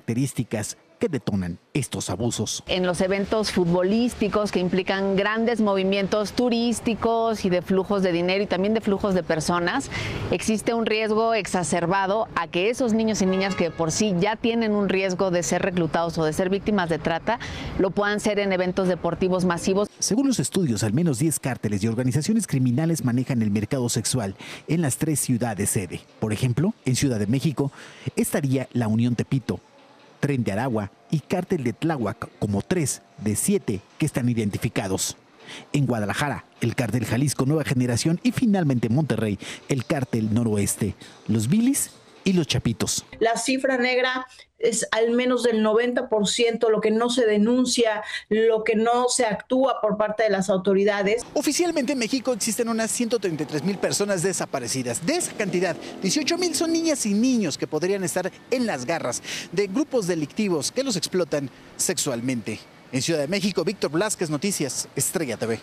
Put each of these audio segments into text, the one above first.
características que detonan estos abusos. En los eventos futbolísticos que implican grandes movimientos turísticos y de flujos de dinero y también de flujos de personas, existe un riesgo exacerbado a que esos niños y niñas que por sí ya tienen un riesgo de ser reclutados o de ser víctimas de trata, lo puedan ser en eventos deportivos masivos. Según los estudios, al menos 10 cárteles y organizaciones criminales manejan el mercado sexual en las 3 ciudades sede. Por ejemplo, en Ciudad de México estaría la Unión Tepito, Tren de Aragua y Cártel de Tláhuac como 3 de 7 que están identificados. En Guadalajara, el Cártel Jalisco Nueva Generación y finalmente en Monterrey, el Cártel Noroeste, los Vilis y los Chapitos. La cifra negra es al menos del 90%, lo que no se denuncia, lo que no se actúa por parte de las autoridades. Oficialmente en México existen unas 133,000 personas desaparecidas. De esa cantidad, 18,000 son niñas y niños que podrían estar en las garras de grupos delictivos que los explotan sexualmente. En Ciudad de México, Víctor Blasquez, Noticias, Estrella TV.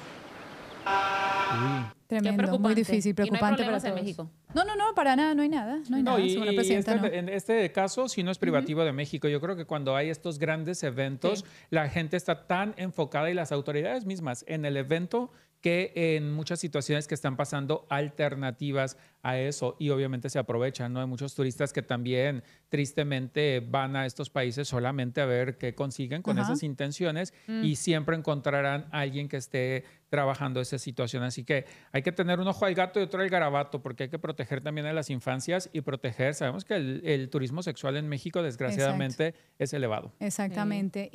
Tremendo, muy difícil, preocupante para todos. En México. No, para nada, no hay nada, según la presidenta, en este caso, si no es privativo de México, yo creo que cuando hay estos grandes eventos, la gente está tan enfocada y las autoridades mismas en el evento que en muchas situaciones que están pasando alternativas a eso y obviamente se aprovechan, ¿no? Hay muchos turistas que también tristemente van a estos países solamente a ver qué consiguen con esas intenciones y siempre encontrarán a alguien que esté trabajando esa situación. Así que hay que tener un ojo al gato y otro al garabato porque hay que proteger también a las infancias y proteger. Sabemos que el turismo sexual en México desgraciadamente es elevado. Exactamente.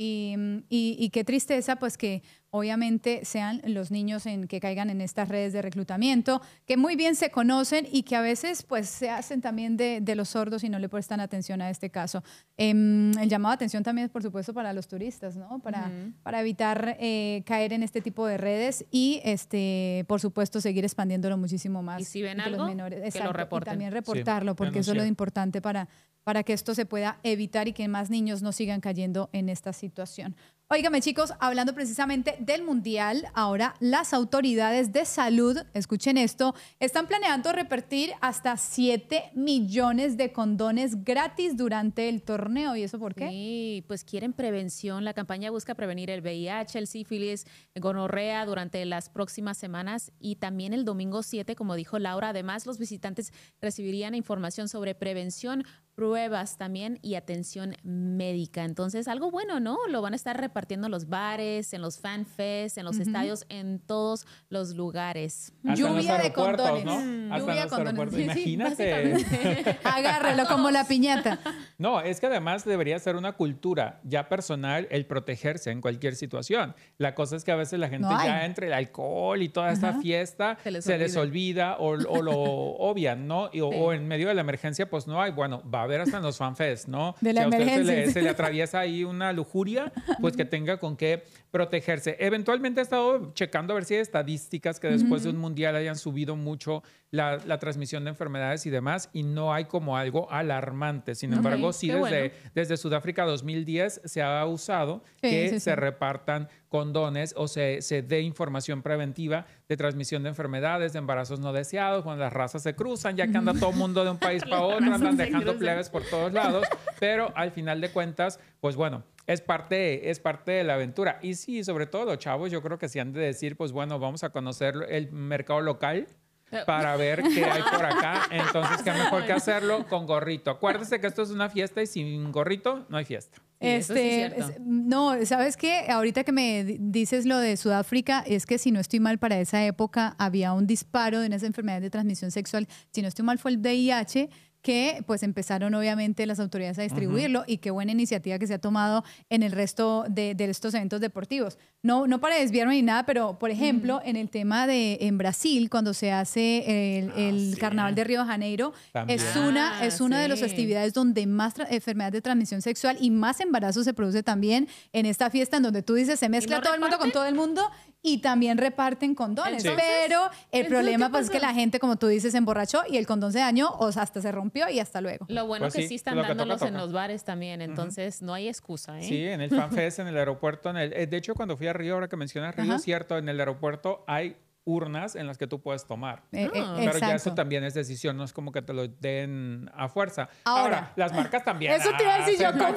Y qué tristeza pues que obviamente sean los niños que caigan en estas redes de reclutamiento, que muy bien se conocen y que a veces pues se hacen también de los sordos y no le prestan atención a este caso. El llamado de atención también es por supuesto para los turistas, ¿no? Para evitar caer en este tipo de redes y por supuesto seguir expandiéndolo muchísimo más. Y si ven algo, los menores, que lo reporten. Y también reportarlo, porque eso es lo importante para que esto se pueda evitar y que más niños no sigan cayendo en esta situación. Óigame, chicos, hablando precisamente del Mundial, ahora las autoridades de salud, escuchen esto, están planeando repartir hasta 7 millones de condones gratis durante el torneo. ¿Y eso por qué? Sí, pues quieren prevención. La campaña busca prevenir el VIH, el sífilis, gonorrea durante las próximas semanas y también el domingo 7, como dijo Laura. Además, los visitantes recibirían información sobre prevención, pruebas también y atención médica. Entonces, algo bueno, ¿no? Lo van a estar repartiendo en los bares, en los fanfests, en los estadios, en todos los lugares. Hasta Lluvia de condones. ¿no? Lluvia de condones. Imagínate. Agárrelo como la piñata. No, es que además debería ser una cultura ya personal el protegerse en cualquier situación. La cosa es que a veces la gente ya entre el alcohol y toda esta fiesta se les olvida o lo obvian, ¿no? O en medio de la emergencia, pues no hay. Bueno, va a haber hasta en los fanfests, ¿no? De la si a usted emergencia. se le atraviesa ahí una lujuria, pues que tenga con qué protegerse. Eventualmente he estado checando a ver si hay estadísticas que después de un mundial hayan subido mucho la transmisión de enfermedades y demás, y no hay como algo alarmante. Sin embargo, sí desde Sudáfrica 2010 se ha usado que se repartan condones o se dé información preventiva de transmisión de enfermedades, de embarazos no deseados, cuando las razas se cruzan, ya que anda todo el mundo de un país para otro, andan dejando plebes por todos lados, pero al final de cuentas, pues bueno, es parte de la aventura. Y sí, sobre todo los chavos, yo creo que sí han de decir, pues bueno, vamos a conocer el mercado local para ver qué hay por acá. Entonces, qué mejor que hacerlo con gorrito. Acuérdese que esto es una fiesta y sin gorrito no hay fiesta. Sí, eso sí es cierto. No, ¿sabes qué? Ahorita que me dices lo de Sudáfrica, es que si no estoy mal, para esa época había un disparo de unas enfermedades de transmisión sexual. Si no estoy mal, fue el VIH, que pues empezaron obviamente las autoridades a distribuirlo y qué buena iniciativa que se ha tomado en el resto de estos eventos deportivos. No para desviarme ni nada, pero por ejemplo, en el tema en Brasil, cuando se hace el Carnaval de Río de Janeiro, es una de las festividades donde más enfermedades de transmisión sexual y más embarazo se produce también en esta fiesta, en donde tú dices, se mezcla todo el mundo con todo el mundo y también reparten condones. Pero el problema pues, es que la gente, como tú dices, se emborrachó y el condón se dañó o hasta se rompió y hasta luego. Lo bueno Pues que sí están lo que dándolos toca. en los bares también, entonces no hay excusa, ¿eh? Sí, en el FanFest, en el aeropuerto. De hecho, cuando fui a Río, ahora que mencionas Río, es cierto, en el aeropuerto hay urnas en las que tú puedes tomar. Pero ya eso también es decisión, no es como que te lo den a fuerza. Ahora las marcas también. Eso te iba a decir yo,